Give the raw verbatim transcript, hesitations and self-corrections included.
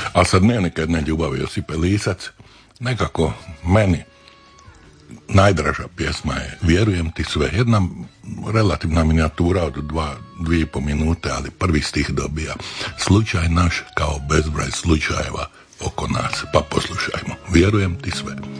A sad dnevnika jedne ljubavi Josipe Lisac, nekako meni najdraža pjesma je Vjerujem ti sve. Jedna relativna minijatura od dva, dvije i po minute, ali prvi stih dobija: slučaj naš kao bezbroj slučajeva oko nas. Pa poslušajmo. Vjerujem ti sve.